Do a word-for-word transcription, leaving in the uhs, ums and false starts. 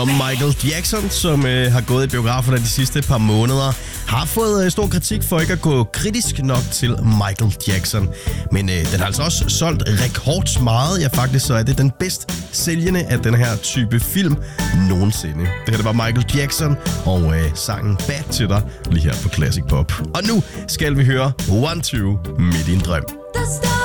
Og Michael Jackson, som øh, har gået i biograferne de sidste par måneder, har fået øh, stor kritik for ikke at gå kritisk nok til Michael Jackson. Men øh, den har altså også solgt rekords meget. Ja, faktisk så er det den bedst sælgende af den her type film nogensinde. Det her det var Michael Jackson og øh, sangen Bad til dig lige her på Classic Pop. Og nu skal vi høre One Two Midt i en drøm.